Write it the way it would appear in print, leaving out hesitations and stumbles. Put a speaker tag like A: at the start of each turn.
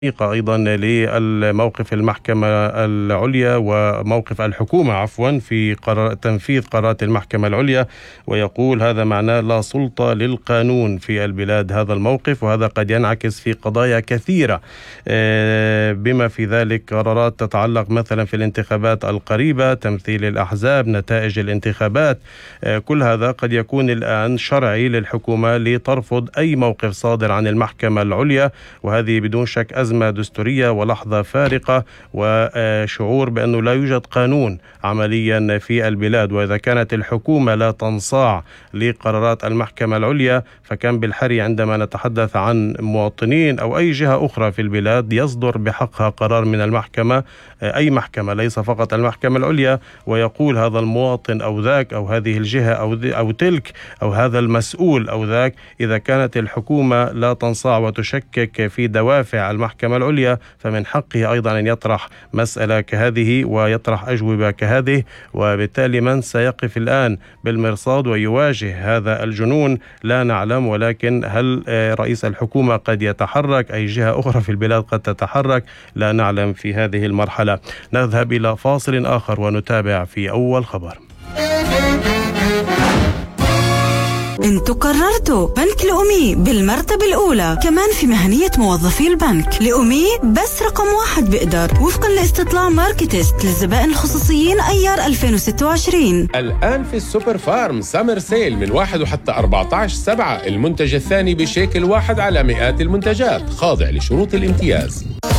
A: أيضا للموقف المحكمة العليا وموقف الحكومة في تنفيذ قرارات المحكمة العليا، ويقول هذا معناه لا سلطة للقانون في البلاد. هذا الموقف وهذا قد ينعكس في قضايا كثيرة، بما في ذلك قرارات تتعلق مثلا في الانتخابات القريبة، تمثيل الأحزاب، نتائج الانتخابات. كل هذا قد يكون الآن شرعي للحكومة لترفض أي موقف صادر عن المحكمة العليا، وهذه بدون شك أزمة دستورية ولحظة فارقة وشعور بأنه لا يوجد قانون عمليا في البلاد. وإذا كانت الحكومة لا تنصاع لقرارات المحكمة العليا، فكان بالحري عندما نتحدث عن مواطنين أو أي جهة أخرى في البلاد يصدر بحقها قرار من المحكمة، أي محكمة ليس فقط المحكمة العليا، ويقول هذا المواطن أو ذاك أو هذه الجهة أو تلك أو هذا المسؤول أو ذاك. إذا كانت الحكومة لا تنصاع وتشكك في دوافع المحكمة العليا، فمن حقه أيضا أن يطرح مسألة كهذه ويطرح أجوبة كهذه. وبالتالي من سيقف الآن بالمرصاد ويواجه هذا الجنون لا نعلم، ولكن هل رئيس الحكومة قد يتحرك؟ أي جهة أخرى في البلاد قد تتحرك؟ لا نعلم في هذه المرحلة. نذهب إلى فاصل آخر ونتابع في أول خبر.
B: انتوا قررتوا بنك لأمي بالمرتبة الأولى، كمان في مهنية موظفي البنك. لأمي بس رقم 1 بقدر وفقا لاستطلاع ماركتست للزبائن الخصوصيين أيار 2026.
C: الآن في السوبر فارم سامر سيل من 1 وحتى 14/7، المنتج الثاني بشيكل واحد على مئات المنتجات، خاضع لشروط الامتياز.